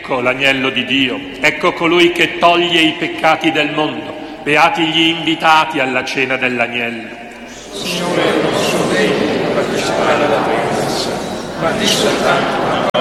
Ecco l'agnello di Dio, ecco colui che toglie i peccati del mondo. Beati gli invitati alla cena dell'agnello. Signore, non sono degno di partecipare alla tua messa, ma di soltanto una